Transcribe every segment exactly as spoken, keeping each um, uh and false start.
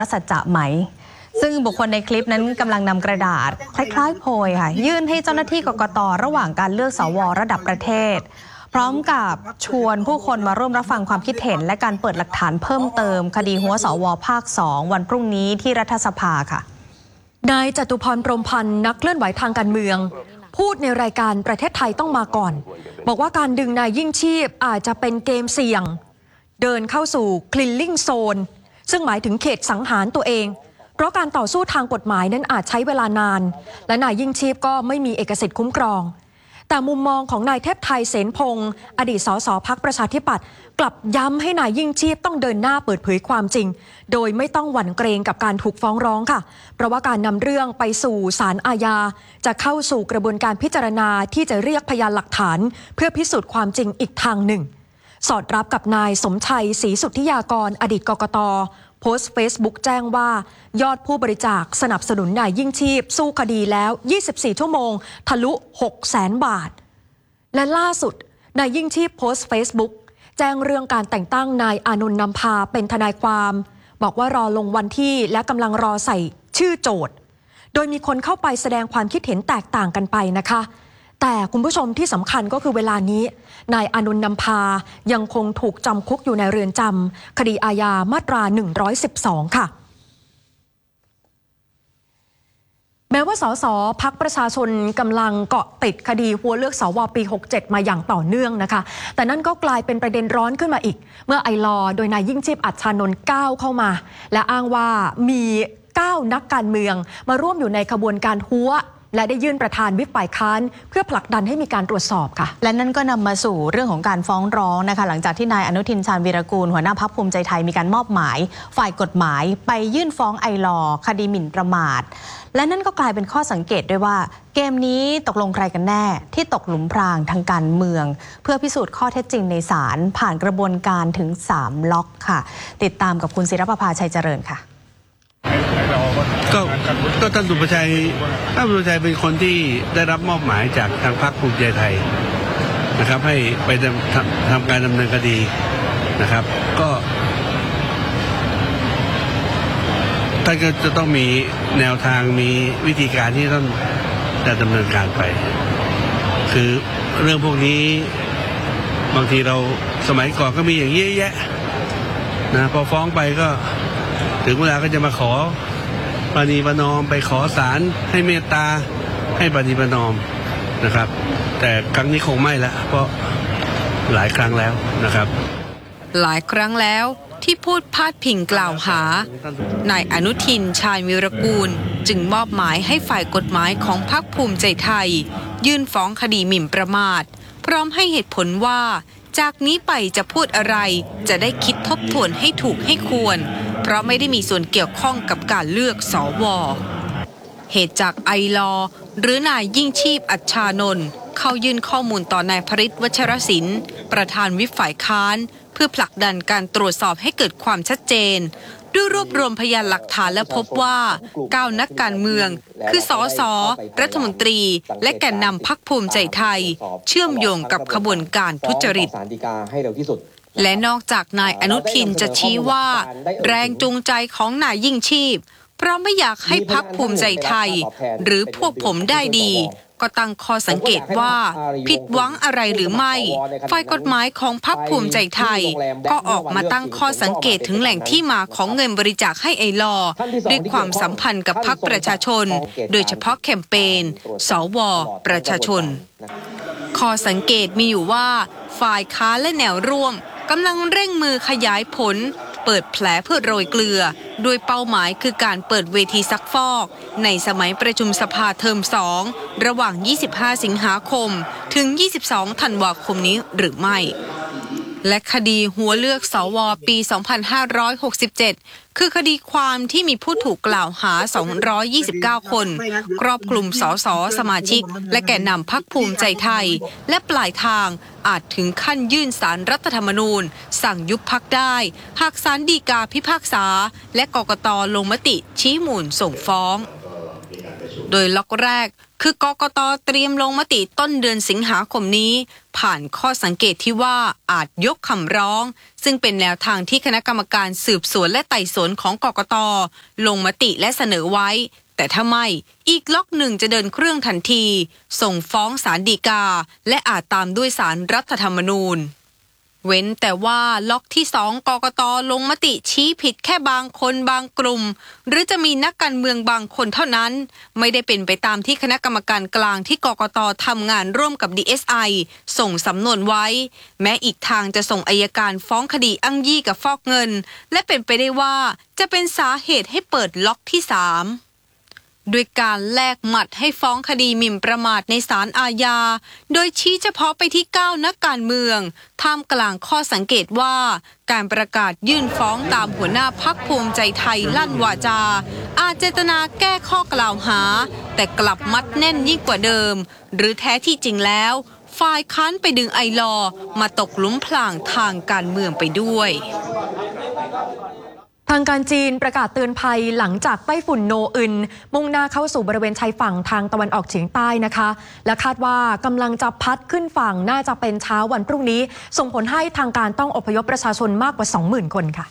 สัจจะไหมซึ่งบุคคลในคลิปนั้นกำลังนำกระดาษคล้ายๆโพยค่ะยื่นให้เจ้าหน้าที่กกต.ระหว่างการเลือกสวระดับประเทศพร้อมกับชวนผู้คนมาร่วมรับฟังความคิดเห็นและการเปิดหลักฐานเพิ่มเติมคดีหัวสวภาคสองวันพรุ่งนี้ที่รัฐสภาค่ะนายจตุพรพรหมพันธ์นักเคลื่อนไหวทางการเมืองพูดในรายการประเทศไทยต้องมาก่อนบอกว่าการดึงนายยิ่งชีพอาจจะเป็นเกมเสี่ยงเดินเข้าสู่คลินลิ่งโซนซึ่งหมายถึงเขตสังหารตัวเองเพราะการต่อสู้ทางกฎหมายนั้นอาจใช้เวลานานและนายยิ่งชีพก็ไม่มีเอกสิทธิ์คุ้มครองแต่มุมมองของนายเทพไทยเสนพงศ์อดีตสสพรรคประชาธิปัตย์กลับย้ำให้นายยิ่งชีพต้องเดินหน้าเปิดเผยความจริงโดยไม่ต้องหวั่นเกรงกับการถูกฟ้องร้องค่ะเพราะว่าการนำเรื่องไปสู่ศาลอาญาจะเข้าสู่กระบวนการพิจารณาที่จะเรียกพยานหลักฐานเพื่อพิสูจน์ความจริงอีกทางหนึ่งสอดรับกับนายสมชัยศรีสุทธิยากรอดีตกกต.โพสต์เฟซบุ๊กแจ้งว่ายอดผู้บริจาคสนับสนุนนายยิ่งชีพสู้คดีแล้วยี่สิบสี่ชั่วโมงทะลุ หกแสน บาทและล่าสุดนายยิ่งชีพโพสต์เฟซบุ๊กแจ้งเรื่องการแต่งตั้งนายอานนท์นำพาเป็นทนายความบอกว่ารอลงวันที่และกำลังรอใส่ชื่อโจทย์โดยมีคนเข้าไปแสดงความคิดเห็นแตกต่างกันไปนะคะแต่คุณผู้ชมที่สำคัญก็คือเวลานี้นายอานนท์นำพายังคงถูกจำคุกอยู่ในเรือนจำคดีอาญามาตราหนึ่งร้อยสิบสองค่ะแม้ว่าสสพรรคประชาชนกำลังเกาะติดคดีหัวเลือกสวปีหกเจ็ดมาอย่างต่อเนื่องนะคะแต่นั่นก็กลายเป็นประเด็นร้อนขึ้นมาอีกเมื่อไอลอโดยนายยิ่งชีพอัชชานนท์ก้าวเข้ามาและอ้างว่ามีเก้านักการเมืองมาร่วมอยู่ในขบวนการหัวและได้ยื่นประธานวิปฝ่ายค้านเพื่อผลักดันให้มีการตรวจสอบค่ะและนั่นก็นำมาสู่เรื่องของการฟ้องร้องนะคะหลังจากที่นายอนุทินชาญวีรกูลหัวหน้าพรรคภูมิใจไทยมีการมอบหมายฝ่ายกฎหมายไปยื่นฟ้องไอลอคดีหมิ่นประมาทและนั่นก็กลายเป็นข้อสังเกตด้วยว่าเกมนี้ตกลงใครกันแน่ที่ตกหลุมพรางทางการเมืองเพื่อพิสูจน์ข้อเท็จจริงในศาลผ่านกระบวนการถึงสามล็อกค่ะติดตามกับคุณศิรประภาชัยเจริญค่ะก็ก็ท่านสุภชัยท่านสุภชัยเป็นคนที่ได้รับมอบหมายจากทางพรรคภูมิใจไทยนะครับให้ไปทำทำการดำเนินคดีนะครับก็ท่านก็จะต้องมีแนวทางมีวิธีการที่ต้องจะดำเนินการไปคือเรื่องพวกนี้บางทีเราสมัยก่อนก็มีอย่างเยอะแยะนะพอฟ้องไปก็ถึงเวลาก็จะมาขอปณีประนอมไปขอศาลให้เมตตาให้ปณีประนอมนะครับแต่ครั้งนี้คงไม่ละเพราะหลายครั้งแล้วนะครับหลายครั้งแล้วที่พูดพาดพิงกล่าวหานายอนุทินชาญวีรกูลจึงมอบหมายให้ฝ่ายกฎหมายของพรรคภูมิใจไทยยื่นฟ้องคดีหมิ่นประมาทพร้อมให้เหตุผลว่าจากนี้ไปจะพูดอะไรจะได้คิดทบทวนให้ถูกให้ควรเพราะไม่ได้มีส่วนเกี่ยวข้องกับการเลือกสวเหตุจากไอลอหรือนายยิ่งชีพอัชชานนท์เข้ายื่นข้อมูลต่อนายพฤทธิ์วัชรศิลป์ประธานวิปฝ่ายค้านเพื่อผลักดันการตรวจสอบให้เกิดความชัดเจนด้วยรวบรวมพยานหลักฐานและพบว่าเก้านักการเมืองคือสสรัฐมนตรีและแกนนำพรรคภูมิใจไทยเชื่อมโยงกับขบวนการทุจริตและนอกจากนายอนุทินจะชี้ว่าแรงจูงใจของนายยิ่งชีพเพราะไม่อยากให้พรรคภูมิใจไทยหรือพวกผมได้ดีก็ตั้งข้อสังเกตว่าผิดหวังอะไรหรือไม่ฝ่ายกฎหมายของพรรคภูมิใจไทยก็ออกมาตั้งข้อสังเกตถึงแหล่งที่มาของเงินบริจาคให้ไอลอด้วยความสัมพันธ์กับพรรคประชาชนโดยเฉพาะแคมเปญสวประชาชนข้อสังเกตมีอยู่ว่าฝ่ายค้านและแนวร่วมกำลังเร่งมือขยายผลเปิดแผลเพื่อโรยเกลือโดยเป้าหมายคือการเปิดเวทีซักฟอกในสมัยประชุมสภาเทอมสองระหว่างยี่สิบห้าสิงหาคมถึงยี่สิบสองธันวาคมนี้หรือไม่และคดีหัวเลือกสวปีสองพันห้าร้อยหกสิบเจ็ดคือคดีความที่มีผู้ถูกกล่าวหาสองร้อยยี่สิบเก้าคนครอบคลุมสสสมาชิกและแกนนำพรรคภูมิใจไทยและปลายทางอาจถึงขั้นยื่นศาลรัฐธรรมนูญสั่งยุบพรรคได้หากศาลฎีกาพิพากษาและกกต.ลงมติชี้มูลส่งฟ้องโดยล็อกแรกคือกกต.เตรียมลงมติต้นเดือนสิงหาคมนี้ผ่านข้อสังเกตที่ว่าอาจยกคำร้องซึ่งเป็นแนวทางที่คณะกรรมการสืบสวนและไต่สวนของกกต.ลงมติและเสนอไว้แต่ถ้าไม่อีกล็อกหนึ่งจะเดินเครื่องทันทีส่งฟ้องศาลฎีกาและอาจตามด้วยศาลรัฐธรรมนูญเว้นแต่ว่าล็อกที่สองกกต.ลงมติชี้ผิดแค่บางคนบางกลุ่มหรือจะมีนักการเมืองบางคนเท่านั้นไม่ได้เป็นไปตามที่คณะกรรมการกลางที่กกต.ทำงานร่วมกับ ดี เอส ไอ ส่งสำนวนไว้แม้อีกทางจะส่งอัยการฟ้องคดีอ้างยี่กับฟอกเงินและเป็นไปได้ว่าจะเป็นสาเหตุให้เปิดล็อกที่สามด้วยการแลกหมัดให้ฟ้องคดีหมิ่นประมาทในศาลอาญาโดยชี้เฉพาะไปที่เก้านักการเมืองท่ามกลางข้อสังเกตว่าการประกาศยื่นฟ้องตามหัวหน้าพรรคภูมิใจไทยลั่นวาจาอาจเจตนาแก้ข้อกล่าวหาแต่กลับมัดแน่นยิ่งกว่าเดิมหรือแท้ที่จริงแล้วฝ่ายค้านไปดึงไอลอว์มาตกหลุมพรางทางการเมืองไปด้วยทางการจีนประกาศเตือนภัยหลังจากไต้ฝุ่นโนอึนมุ่งหน้าเข้าสู่บริเวณชายฝั่งทางตะวันออกเฉียงใต้นะคะและคาดว่ากำลังจะพัดขึ้นฝั่งน่าจะเป็นเช้าวันพรุ่งนี้ส่งผลให้ทางการต้องอพยพประชาชนมากกว่า สองหมื่น คนค่ะ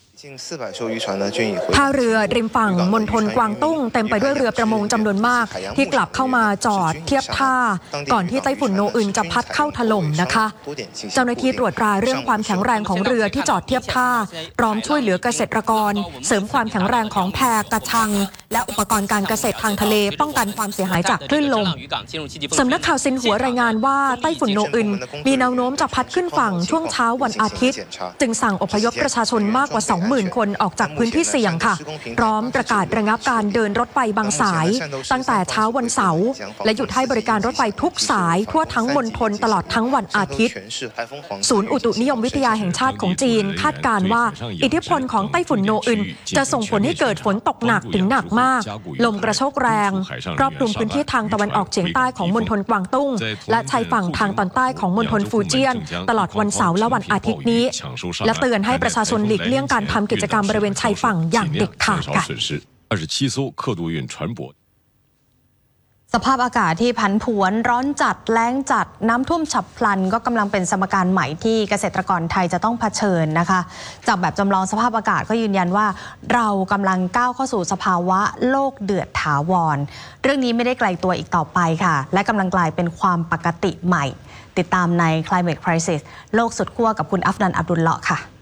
ท่าเรือริมฝั่งมณฑลกวางตุ้งเต็มไปด้วยเรือประมงจำนวนมากที่กลับเข้ามาจอดเทียบท่าก่อนที่ไต้ฝุ่นโนอึนจะพัดเข้าถล่มนะคะเจ้าหน้าที่ตรวจตราเรื่องความแข็งแรงของเรือที่จอดเทียบท่าพร้อมช่วยเหลือเกษตรกรเสริมความแข็งแรงของแพกระชังและอุปกรณ์การเกษตรทางทะเลป้องกันความเสียหายจากคลื่นลมสำนักข่าวซินหัวรายงานว่าไต้ฝุ่นโนอึนมีแนวโน้มจะพัดขึ้นฝั่งช่วงเช้าวันอาทิตย์จึงสั่งอพยพประชาชนมากกว่า สองหมื่น คนออกจากพื้นที่เสี่ยงค่ะพร้อมประกาศระงับการเดินรถไฟบางสายตั้งแต่เช้าวันเสาร์และหยุดให้บริการรถไฟทุกสายทั่วทั้งมณฑลตลอดทั้งวันอาทิตย์ศูนย์อุตุนิยมวิทยาแห่งชาติของจีนคาดการณ์ว่าอิทธิพลของไต้ฝุ่นโนอึนจะส่งผลให้เกิดฝนตกหนักถึงหนักมากลมกระโชกแรงครอบคลุมพื้นที่ทางตะวันออกเฉียงใต้ของมณฑลกวางตุ้งและชายฝั่งทางตอนใต้ของมณฑลฟูเจียนตลอดวันเสาร์และวันอาทิตย์นี้และเตือนให้ประชาชนหลีกเลี่ยงการทำกิจกรรมบริเวณชายฝั่งอย่างเด็ดขาดค่ะสภาพอากาศที่ผันผวนร้อนจัดแล้งจัดน้ำท่วมฉับพลันก็กำลังเป็นสมการใหม่ที่เกษตรกรไทยจะต้องเผชิญนะคะจากแบบจำลองสภาพอากาศก็ยืนยันว่าเรากำลังก้าวเข้าสู่สภาวะโลกเดือดถาวรเรื่องนี้ไม่ได้ไกลตัวอีกต่อไปค่ะและกำลังกลายเป็นความปกติใหม่ติดตามใน Climate Crisis โลกสุดขั้วกับคุณอัฟนันท์ อับดุลเลาะห์ค่ะ